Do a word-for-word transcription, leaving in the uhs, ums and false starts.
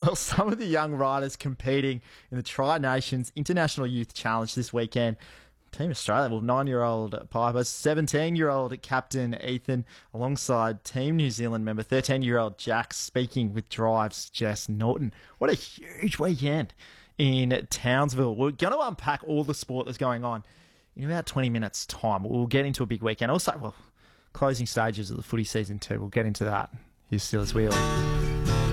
Well, some of the young riders competing in the Tri Nations International Youth Challenge this weekend. Team Australia, well, nine-year-old Piper, seventeen-year-old captain Ethan, alongside Team New Zealand member thirteen-year-old Jack, speaking with Drive's Jess Norton. What a huge weekend in Townsville. We're going to unpack all the sport that's going on in about twenty minutes' time. We'll get into a big weekend. Also, well, closing stages of the footy season too. We'll get into that. Here's Steelers Wheel.